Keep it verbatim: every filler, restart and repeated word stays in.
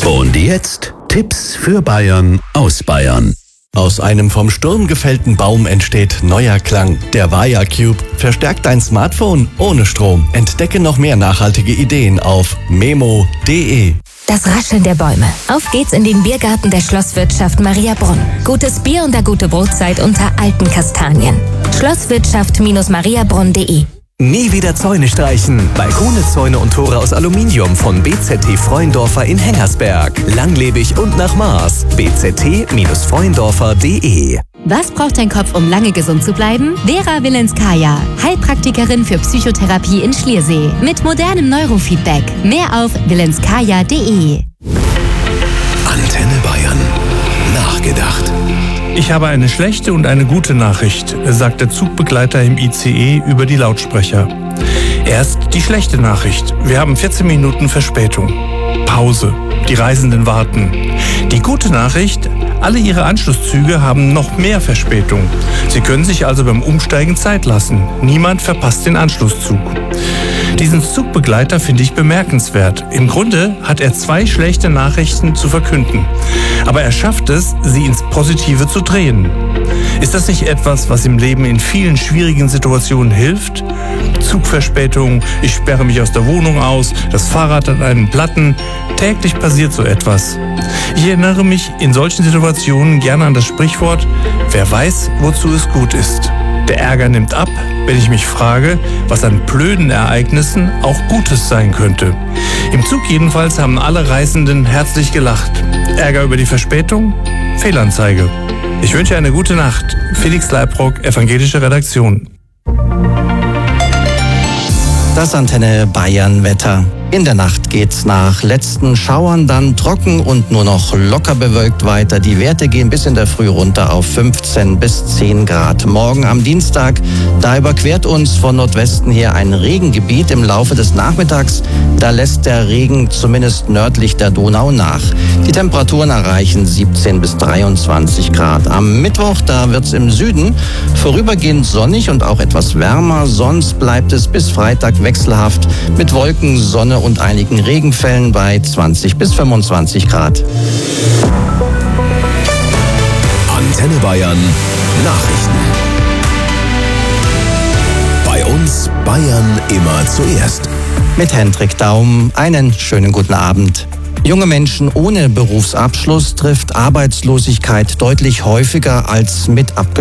Und jetzt Tipps für Bayern aus Bayern. Aus einem vom Sturm gefällten Baum entsteht neuer Klang. Der Waya Cube verstärkt dein Smartphone ohne Strom. Entdecke noch mehr nachhaltige Ideen auf memo punkt de. Das Rascheln der Bäume. Auf geht's in den Biergarten der Schlosswirtschaft Mariabrunn. Gutes Bier und eine gute Brotzeit unter alten Kastanien. Schlosswirtschaft Mariabrunn punkt de. Nie wieder Zäune streichen. Balkone, Zäune und Tore aus Aluminium von B Z T Freundorfer in Hengersberg. Langlebig und nach Maß. b z t freundorfer punkt de. Was braucht dein Kopf, um lange gesund zu bleiben? Vera Wilenskaya, Heilpraktikerin für Psychotherapie in Schliersee. Mit modernem Neurofeedback. Mehr auf wilenskaya punkt de. Antenne Bayern. Nachgedacht. Ich habe eine schlechte und eine gute Nachricht, sagt der Zugbegleiter im I C E über die Lautsprecher. Erst die schlechte Nachricht. Wir haben vierzehn Minuten Verspätung. Pause. Die Reisenden warten. Die gute Nachricht, alle Ihre Anschlusszüge haben noch mehr Verspätung. Sie können sich also beim Umsteigen Zeit lassen. Niemand verpasst den Anschlusszug. Diesen Zugbegleiter finde ich bemerkenswert. Im Grunde hat er zwei schlechte Nachrichten zu verkünden. Aber er schafft es, sie ins Positive zu drehen. Ist das nicht etwas, was im Leben in vielen schwierigen Situationen hilft? Zugverspätung, ich sperre mich aus der Wohnung aus, das Fahrrad hat einen Platten. Täglich passiert so etwas. Ich erinnere mich in solchen Situationen gerne an das Sprichwort, wer weiß, wozu es gut ist. Der Ärger nimmt ab, wenn ich mich frage, was an blöden Ereignissen auch Gutes sein könnte. Im Zug jedenfalls haben alle Reisenden herzlich gelacht. Ärger über die Verspätung? Fehlanzeige. Ich wünsche eine gute Nacht. Felix Leibrock, Evangelische Redaktion. Das Antenne Bayern Wetter. In der Nacht geht's nach letzten Schauern dann trocken und nur noch locker bewölkt weiter. Die Werte gehen bis in der Früh runter auf fünfzehn bis zehn Grad. Morgen am Dienstag, da überquert uns von Nordwesten her ein Regengebiet im Laufe des Nachmittags. Da lässt der Regen zumindest nördlich der Donau nach. Die Temperaturen erreichen siebzehn bis dreiundzwanzig Grad. Am Mittwoch, da wird's im Süden vorübergehend sonnig und auch etwas wärmer. Sonst bleibt es bis Freitag wechselhaft mit Wolken, Sonne und einigen Regenfällen bei zwanzig bis fünfundzwanzig Grad. Antenne Bayern. Nachrichten. Bei uns Bayern immer zuerst. Mit Hendrik Daum einen schönen guten Abend. Junge Menschen ohne Berufsabschluss trifft Arbeitslosigkeit deutlich häufiger als mit abgeschlossenem